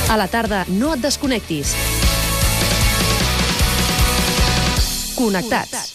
A la tarda, no et desconnectis. Connectats.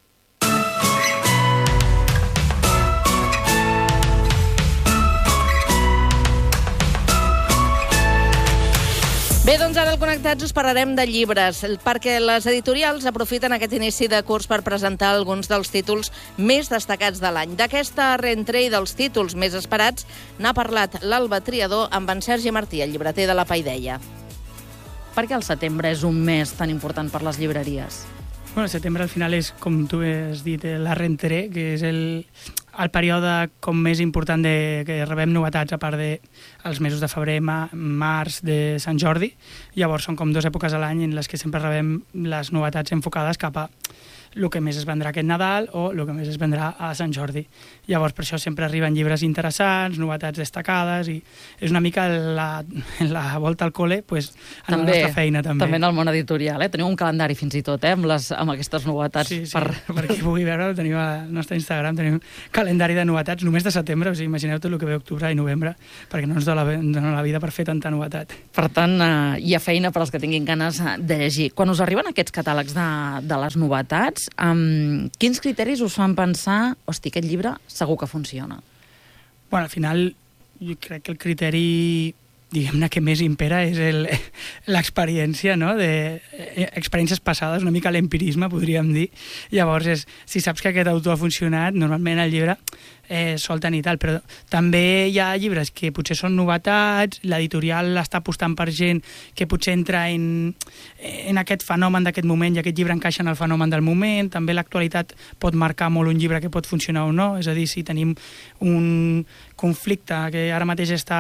Bé, doncs ara al Connectats us parlarem de llibres, perquè les editorials aprofiten aquest inici de curs per presentar alguns dels títols més destacats de l'any. D'aquesta rentrée i dels títols més esperats n'ha parlat l'Alba Triador amb en Sergi Martí, el llibreter de La Paideia. Per què el setembre és un mes tan important per les llibreries? Bueno, el setembre al final és, com tu has dit, la rentrée, que és el període com més important que rebem novetats, a part dels mesos de febrer, març, de Sant Jordi. Llavors són com dues èpoques a l'any en les que sempre rebem les novetats enfocades cap a el que més es vendrà aquest Nadal o el que més es vendrà a Sant Jordi. Llavors, per això sempre arriben llibres interessants, novetats destacades, i és una mica la volta al col·le pues, en la nostra feina. També en el món editorial. Teniu un calendari fins i tot, amb aquestes novetats. Sí, per qui pugui veure, tenim al nostre Instagram, tenim calendari de novetats només de setembre, o sigui, imagineu tot el que ve octubre i novembre, perquè no ens dona la vida per fer tanta novetat. Per tant, hi ha feina per als que tinguin ganes de llegir. Quan us arriben aquests catàlegs de les novetats, quins criteris us fan pensar hosti, aquest llibre segur que funciona? Bueno, al final, jo crec que el criteri, diguem-ne, que més impera és l'experiència, no? Experiències passades, una mica l'empirisme, podríem dir. Llavors, si saps que aquest autor ha funcionat, normalment el llibre sol tenir tal, però també hi ha llibres que potser són novetats, l'editorial està apostant per gent que potser entra en aquest fenomen d'aquest moment i aquest llibre encaixa en el fenomen del moment. També l'actualitat pot marcar molt un llibre que pot funcionar o no, és a dir, si tenim un conflicte que ara mateix està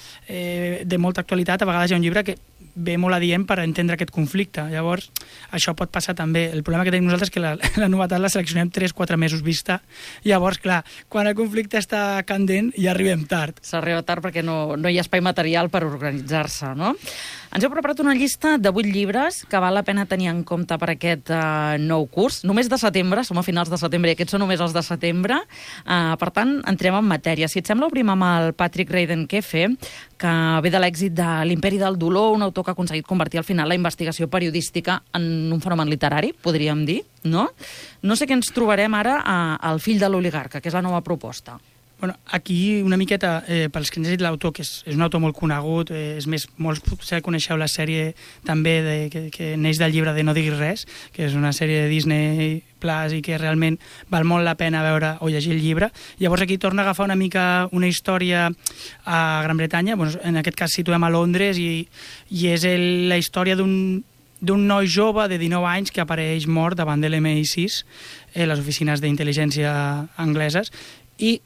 de molta actualitat, a vegades hi ha un llibre que ve molt adient per entendre aquest conflicte. Llavors, això pot passar també. El problema que tenim nosaltres és que la novetat la seleccionem 3-4 mesos vista. Llavors, clar, quan el conflicte està candent ja arribem tard. S'arriba tard perquè no hi ha espai material per organitzar-se, no? Ens heu preparat una llista de 8 llibres que val la pena tenir en compte per aquest nou curs. Només de setembre, som a finals de setembre i aquests són només els de setembre. Per tant, entrem en matèria. Si et sembla, obrim amb el Patrick Reidenkefe, que ve de l'èxit de L'Imperi del Dolor, un autor que ha aconseguit convertir al final la investigació periodística en un fenomen literari, podríem dir, no? No sé què ens trobarem ara al Fill de l'oligarca, que és la nova proposta. Bueno, aquí una miqueta, pels que han llegit l'autor, que és un autor molt conegut, és més, molts potser coneixeu la sèrie també que neix del llibre de No diguis res, que és una sèrie de Disney Plus i que realment val molt la pena veure o llegir el llibre. Llavors aquí torna a agafar una mica una història a Gran Bretanya, bueno, en aquest cas situem a Londres, i és la història d'un noi jove de 19 anys que apareix mort davant de l'MI6, les oficines d'intel·ligència angleses, i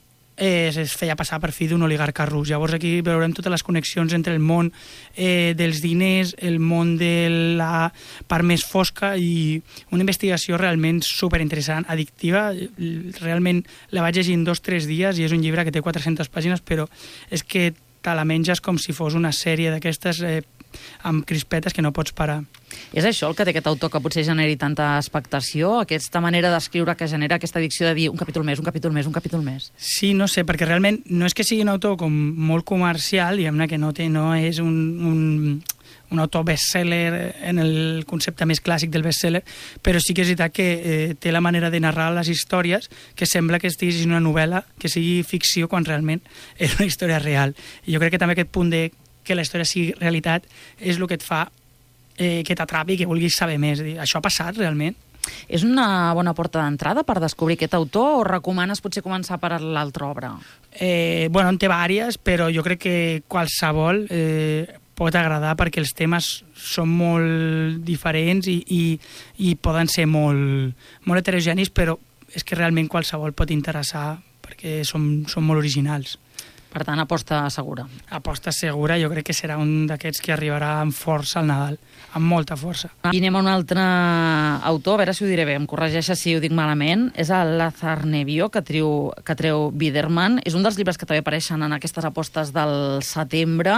es feia passar per fill d'un oligarca rus. Llavors aquí veurem totes les connexions entre el món dels diners, el món de la part més fosca, i una investigació realment superinteressant, addictiva. Realment la vaig llegir en 2-3 dies i és un llibre que té 400 pàgines, però és que te la menges com si fos una sèrie d'aquestes amb crispetes que no pots parar. És això el que té aquest autor que potser generi tanta expectació, aquesta manera d'escriure que genera aquesta addicció de dir un capítol més, un capítol més, un capítol més? Sí, no sé, perquè realment no és que sigui un autor com molt comercial, diguem-ne que no és un autor bestseller en el concepte més clàssic del bestseller, però sí que és veritat que té la manera de narrar les històries que sembla que estiguis en una novel·la, que sigui ficció quan realment és una història real. I jo crec que també aquest punt de que la història sigui realitat és el que et fa que t'atrapi i que vulguis saber més. Això ha passat realment? És una bona porta d'entrada per descobrir aquest autor o recomanes potser començar per l'altra obra? Bueno, en té vàries, però jo crec que qualsevol pot agradar perquè els temes són molt diferents i poden ser molt heterogenis, però és que realment qualsevol pot interessar perquè són molt originals. Per tant, aposta segura. Aposta segura, jo crec que serà un d'aquests que arribarà amb força al Nadal, amb molta força. I anem a un altre autor, a veure si ho diré bé, em corregeixes si ho dic malament, és el Lazar Nevio, que treu Biderman. És un dels llibres que també apareixen en aquestes apostes del setembre.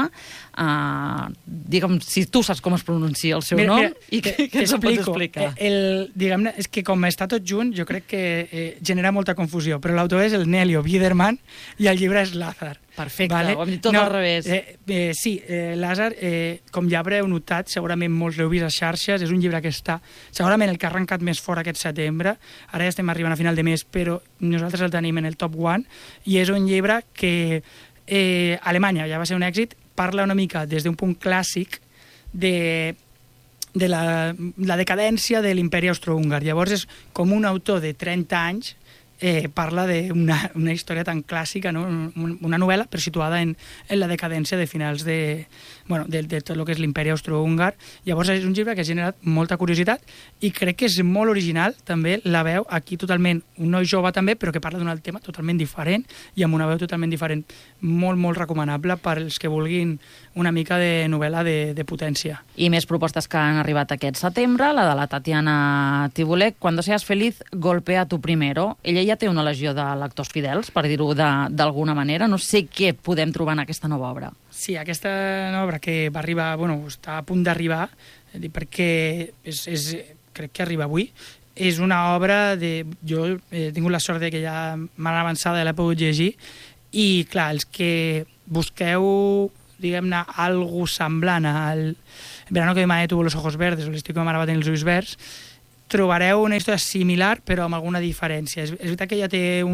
Digue'm, si tu saps com es pronuncia el seu nom, i què ens ho pots explicar? Diguem-ne, és que com està tot junt, jo crec que genera molta confusió, però l'autor és el Nelio Biderman i el llibre és Lazar. Perfecte, ho hem dit tot al revés. Sí, Làser, com ja haureu notat, segurament molts l'heu vist a xarxes, és un llibre que està segurament el que ha arrencat més fort aquest setembre, ara ja estem arribant a final de mes, però nosaltres el tenim en el top 1, i és un llibre que a Alemanya ja va ser un èxit, parla una mica des d'un punt clàssic de la decadència de l'imperi austrohúngar. Llavors és com un autor de 30 anys parla d'una història tan clàssica, no? Una novel·la però situada en la decadència de finals de tot el que és l'imperi austrohúngar. Llavors és un llibre que ha generat molta curiositat i crec que és molt original, també la veu aquí totalment, un noi jove també, però que parla d'un tema totalment diferent i amb una veu totalment diferent. Molt, molt recomanable per als que vulguin una mica de novel·la de potència. I més propostes que han arribat aquest setembre, la de la Tatiana Tibolek, Cuando seas feliz, golpea tu primero. Ella ja té una legió de lectors fidels, per dir-ho d'alguna manera. No sé què podem trobar en aquesta nova obra. Sí, aquesta nova obra que va arribar, està a punt d'arribar, perquè crec que arriba avui. És una obra jo he tingut la sort que ja m'han avançada i l'he pogut llegir, i clar, els que busqueu, diguem-ne, algo semblant al Verano que mi madre tuvo los ojos verdes o l'estiu que ma mare va tenir els ulls verds, trobareu una història similar però amb alguna diferència. És veritat que ja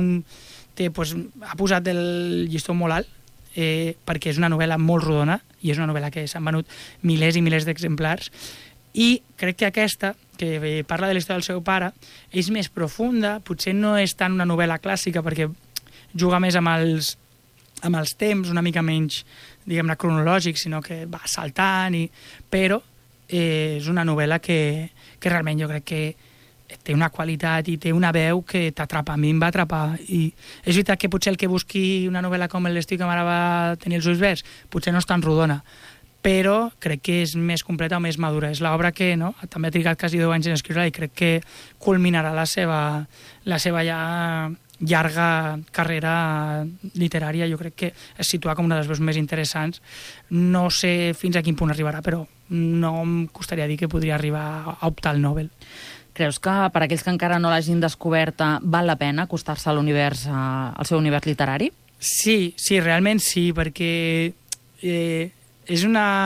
ha posat el llistó molt alt, perquè és una novel·la molt rodona i és una novel·la que s'han venut milers i milers d'exemplars, i crec que aquesta, que parla de la història del seu pare, és més profunda, potser no és tant una novel·la clàssica perquè juga més amb els temps, una mica menys, diguem-ne, cronològic, sinó que va saltant, però és una novel·la que realment jo crec que té una qualitat i té una veu que t'atrapa. A mi em va atrapar. I és veritat que potser el que busqui una novel·la com l'estiu que mare va tenir els ulls verds potser no és tan rodona, però crec que és més completa o més madura. És l'obra que també ha trigat quasi 10 anys en escriure i crec que culminarà la seva ja llarga carrera literària. Jo crec que es situa com una de les veus més interessants. No sé fins a quin punt arribarà, però no em costaria dir que podria arribar a optar al Nobel. Creus que per aquells que encara no l'hagin descoberta val la pena acostar-se al seu univers literari? Sí, realment sí, perquè és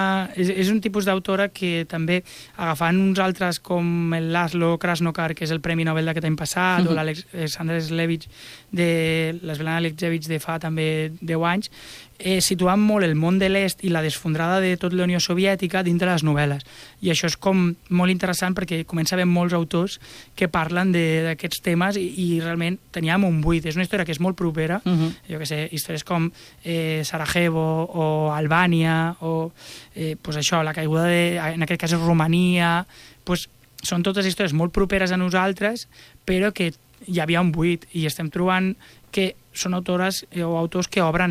un tipus d'autora que també, agafant uns altres com el Laszlo Krasnokar, que és el Premi Nobel d'aquest any passat, o l'Alexander Slevich de l'Svetlana Alexievich de fa també 10 anys, situant molt el món de l'est i la desfondrada de tot la Unió Soviètica dintre les novel·les. I això és com molt interessant perquè comença a haver molts autors que parlen d'aquests temes i realment teníem un buit. És una història que és molt propera, jo que sé, històries com Sarajevo o Albània o això, la caiguda en aquest cas és Romania, són totes històries molt properes a nosaltres, però que hi havia un buit i estem trobant que són autores o autors que obren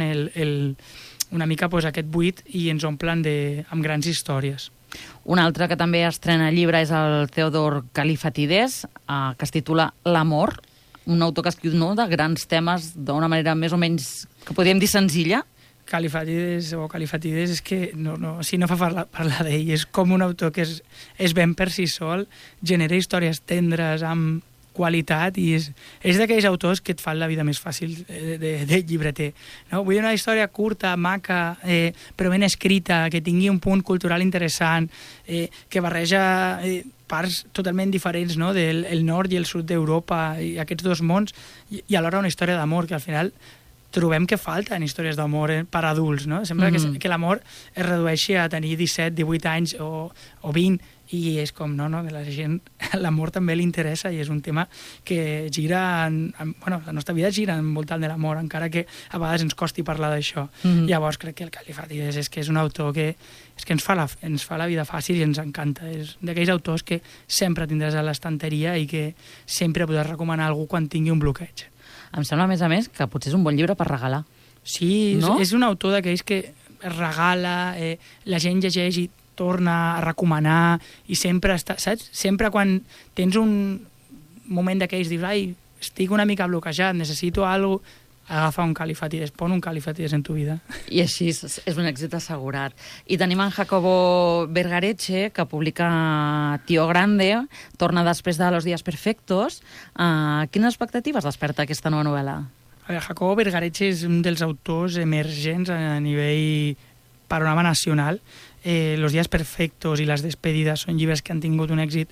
una mica aquest buit i ens omplen amb grans històries. Un altre que també estrena llibre és el Theodor Kallifatides, que es titula L'amor, un autor que escriu de grans temes d'una manera més o menys, que podríem dir senzilla. Kallifatides és que no fa parlar d'ell, és com un autor que és ben per si sol, genera històries tendres amb qualitat i és d'aquells autors que et fan la vida més fàcil de llibreter. Vull una història curta, maca, però ben escrita, que tingui un punt cultural interessant, que barreja parts totalment diferents del nord i el sud d'Europa i aquests dos mons, i alhora una història d'amor que al final trobem que falten històries d'amor per adults. Sembla que l'amor es redueixi a tenir 17, 18 anys o 20, i és com, que la gent l'amor també li interessa i és un tema que gira la nostra vida gira envoltant de l'amor, encara que a vegades ens costi parlar d'això. Llavors crec que el Kallifatides és un autor que ens fa la vida fàcil i ens encanta. És d'aquells autors que sempre tindràs a l'estanteria i que sempre podràs recomanar a algú quan tingui un bloqueig. Em sembla, a més, que potser és un bon llibre per regalar. Sí, no? És un autor d'aquells que es regala, la gent llegeix i torna a recomanar i sempre està, saps? Sempre quan tens un moment d'aquells dius, estic una mica bloquejat, necessito alguna cosa, agafa un Kallifatides, pon un Kallifatides en tu vida. I així és un èxit assegurat. I tenim en Jacobo Vergareche, que publica Tío Grande, torna després de Los días perfectos. Quines expectatives desperta aquesta nova novel·la? Jacobo Vergareche és un dels autors emergents a nivell panorama nacional. Los días perfectos i les despedides són llibres que han tingut un èxit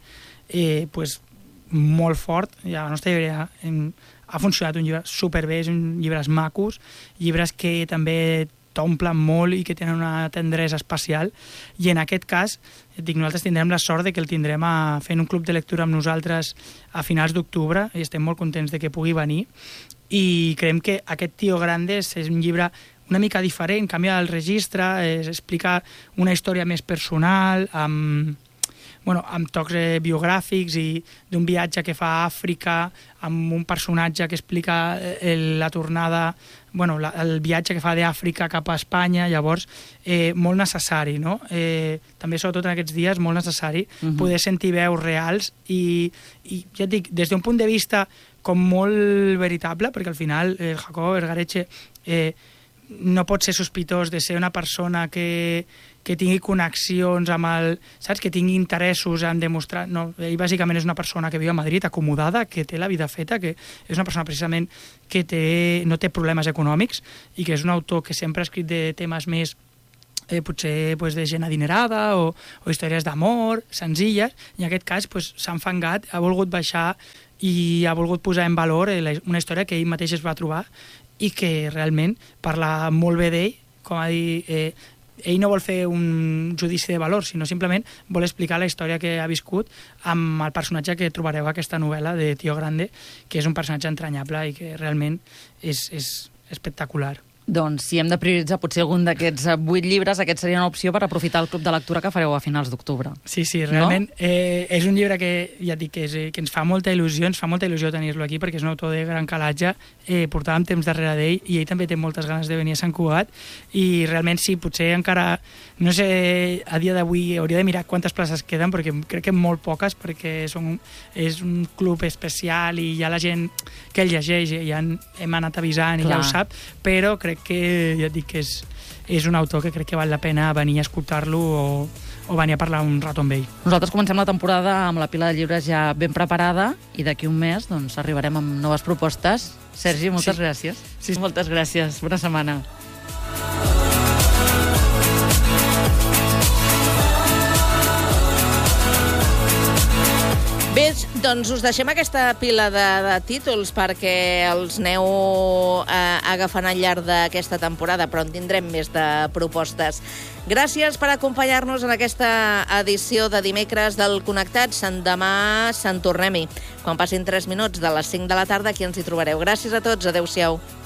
molt fort. I a la nostra llibreria ha funcionat un llibre superbé, són llibres macos, llibres que també t'omplen molt i que tenen una tendresa especial, i en aquest cas nosaltres tindrem la sort de que el tindrem fent un club de lectura amb nosaltres a finals d'octubre, i estem molt contents de que pugui venir, i creiem que aquest Tío Grandes és un llibre una mica diferent, canvia el registre, explica una història més personal, amb tocs biogràfics i d'un viatge que fa a Àfrica, amb un personatge que explica la tornada, el viatge que fa d'Àfrica cap a Espanya, llavors molt necessari, no? També, sobretot en aquests dies, molt necessari poder sentir veus reals i ja et dic, des d'un punt de vista com molt veritable, perquè al final el Jacobo Vergareche no pot ser sospitós de ser una persona que tingui connexions amb saps? Que tingui interessos en demostrar... No, ell bàsicament és una persona que viu a Madrid, acomodada, que té la vida feta, que és una persona precisament que no té problemes econòmics i que és un autor que sempre ha escrit de temes més potser de gent adinerada o històries d'amor, senzilles, i en aquest cas s'ha enfangat, ha volgut baixar i ha volgut posar en valor una història que ell mateix es va trobar i que realment parla molt bé d'ell, com a dir, ell no vol fer un judici de valor, sinó simplement vol explicar la història que ha viscut amb el personatge que trobareu a aquesta novel·la de Tío Grande, que és un personatge entranyable i que realment és espectacular. Doncs si hem de prioritzar potser algun d'aquests 8 llibres, aquest seria una opció per aprofitar el club de lectura que fareu a finals d'octubre. Sí, realment, no? És un llibre que, ja et dic, que ens fa molta il·lusió, tenir-lo aquí, perquè és un autor de gran calatge, portàvem temps darrere d'ell i ell també té moltes ganes de venir a Sant Cugat, i realment sí, potser encara, no sé, a dia d'avui hauria de mirar quantes places queden, perquè crec que molt poques, perquè és un club especial i hi ha la gent que el llegeix, ja hem anat avisant i ja ho sap, però crec que, ja et dic, que és un autor que crec que val la pena venir a escoltar-lo o venir a parlar un rato amb ell. Nosaltres comencem la temporada amb la pila de llibres ja ben preparada i d'aquí un mes doncs, arribarem amb noves propostes. Sergi, moltes gràcies. Sí. Moltes gràcies. Bona setmana. Bé, doncs us deixem aquesta pila de títols perquè els aneu agafant al llarg d'aquesta temporada, però en tindrem més de propostes. Gràcies per acompanyar-nos en aquesta edició de dimecres del Connectats. Demà se'n tornem-hi. Quan passin 3 minuts de les 5 de la tarda, aquí ens hi trobareu. Gràcies a tots. Adéu-siau.